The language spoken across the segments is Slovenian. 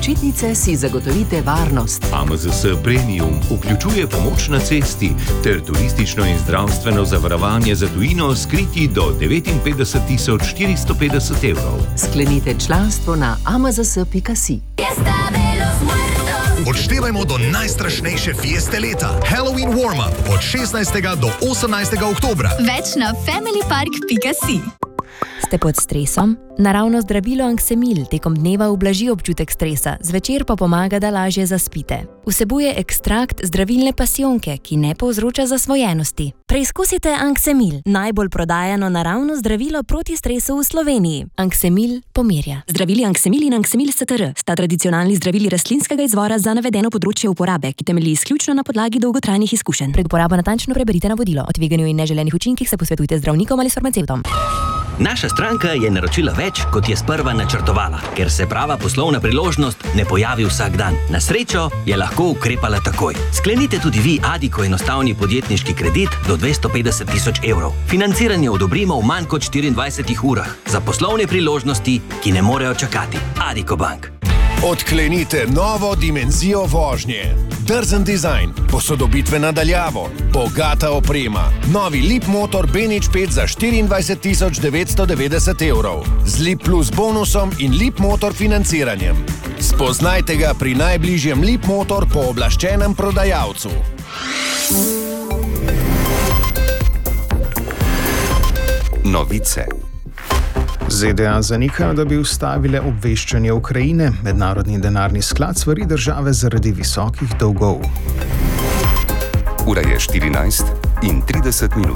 počitnice si zagotovite varnost. AMZS Premium vključuje pomoč na cesti ter turistično in zdravstveno zavarovanje za tujino s kriti do 59.450 evrov. Sklenite članstvo na amzs.si. Odštevajmo do najstrašnejše fieste leta. Halloween warm-up od 16. do 18. oktobra. Več na familypark.si. Ste pod stresom? Naravno zdravilo Anksemil tekom dneva ublaži občutek stresa, zvečer pa pomaga, da lažje zaspite. Vsebuje ekstrakt zdravilne pasijonke, ki ne povzroča zasvojenosti. Preizkusite Anksemil, najbolj prodajano naravno zdravilo proti stresu v Sloveniji. Anksemil pomirja. Zdravili Anksemil in Anksemil STR sta tradicionalni zdravili rastlinskega izvora za navedeno področje uporabe, ki temelji izključno na podlagi dolgotrajnih izkušenj. Pred uporabo natančno preberite navodilo. O tveganju in neželenih učinkih se posvetujte z zdravnikom ali s farmacevtom. Naša stranka je naročila več, kot je sprva načrtovala, ker se prava poslovna priložnost ne pojavi vsak dan. Na srečo je lahko ukrepala takoj. Sklenite tudi vi Addiko enostavni podjetniški kredit do 250.000 evrov. Financiranje odobrimo v manj kot 24 urah za poslovne priložnosti, ki ne morejo čakati. Addiko Bank. Odklenite novo dimenzijo vožnje. Drzen dizajn, posodobitve nadaljavo, bogata oprema. Novi Leap Motor Benič 5 za 24.990 evrov. Z Leap Plus bonusom in Leap Motor financiranjem. Spoznajte ga pri najbližjem Leap Motor pooblaščenem prodajalcu. Novice. ZDA zanikajo, da bi ustavile obveščanje Ukrajine. Mednarodni denarni sklad svari države zaradi visokih dolgov. Ura je 14:30.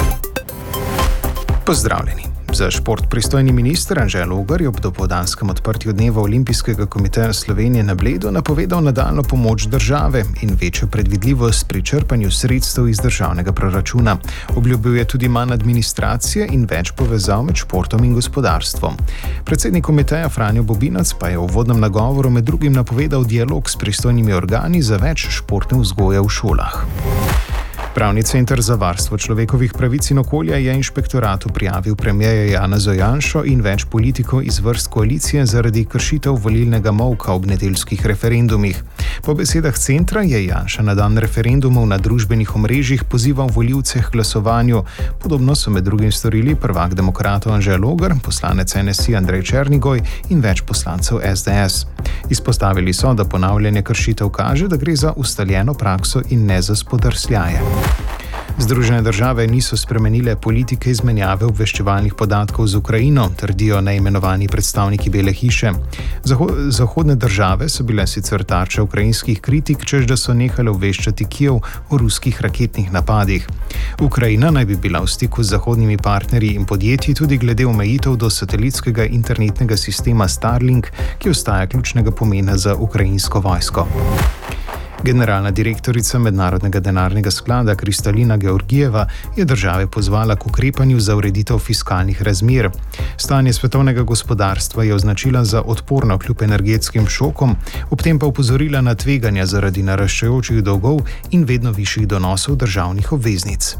Pozdravljeni. Za šport pristojni minister Anže Logar je ob dopoldanskem odprtju dneva Olimpijskega komiteja Slovenije na Bledu napovedal nadaljnjo pomoč države in večjo predvidljivost pri črpanju sredstev iz državnega proračuna. Obljubil je tudi manj administracije in več povezav med športom in gospodarstvom. Predsednik komiteja Franjo Bobinac pa je v uvodnem nagovoru med drugim napovedal dialog s pristojnimi organi za več športne vzgoje v šolah. Pravni center za varstvo človekovih pravic in okolja je inšpektoratu prijavil premierja Janeza Janšo in več politikov iz vrst koalicije zaradi kršitev volilnega molka ob nedeljskih referendumih. Po besedah centra je Janša na dan referendumov na družbenih omrežjih pozival volivce k glasovanju. Podobno so med drugim storili prvak demokratov Anže Logar, poslanec NSI Andrej Černigoj in več poslancev SDS. Izpostavili so, da ponavljanje kršitev kaže, da gre za ustaljeno prakso in ne za spodrsljaje. Združene države niso spremenile politike izmenjave obveščevalnih podatkov z Ukrajino, trdijo neimenovani predstavniki Bele hiše. Zahodne države so bile sicer tarča ukrajinskih kritik, češ da so nehale obveščati Kijev o ruskih raketnih napadih. Ukrajina naj bi bila v stiku z zahodnimi partnerji in podjetji tudi glede omejitev do satelitskega internetnega sistema Starlink, ki ostaja ključnega pomena za ukrajinsko vojsko. Generalna direktorica Mednarodnega denarnega sklada Kristalina Georgijeva je države pozvala k ukrepanju za ureditev fiskalnih razmer. Stanje svetovnega gospodarstva je označila za odporno kljub energetskim šokom, ob tem pa opozorila na tveganja zaradi naraščajočih dolgov in vedno višjih donosov državnih obveznic.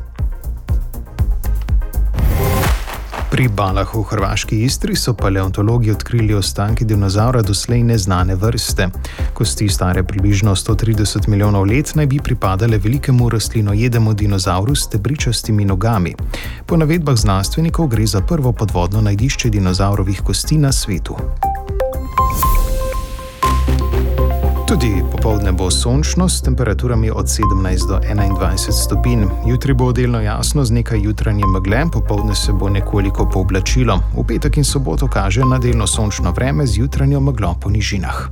Pri Balah v hrvaški Istri so paleontologi odkrili ostanke dinozavra doslej neznane vrste. Kosti stare približno 130 milijonov let naj bi pripadale velikemu rastlinojedemu dinozavru s stebričastimi nogami. Po navedbah znanstvenikov gre za prvo podvodno najdišče dinozavrovih kosti na svetu. Tudi popoldne bo sončno s temperaturami od 17 do 21 stopinj. Jutri bo delno jasno z nekaj jutranje megle, popoldne se bo nekoliko pooblačilo. V petek in soboto kaže na delno sončno vreme z jutranjo meglo po nižinah.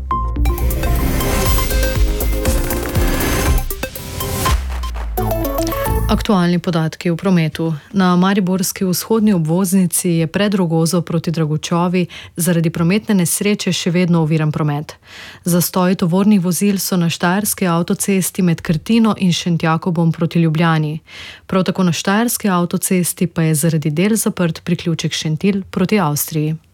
Aktualni podatki v prometu. Na mariborski vzhodni obvoznici je pred Rogozo proti Dragočovi zaradi prometne nesreče še vedno oviran promet. Zastoji tovornih vozil so na štajerski avtocesti med Krtino in Šentjakobom proti Ljubljani. Prav tako na štajerski avtocesti pa je zaradi del zaprt priključek Šentilj proti Avstriji.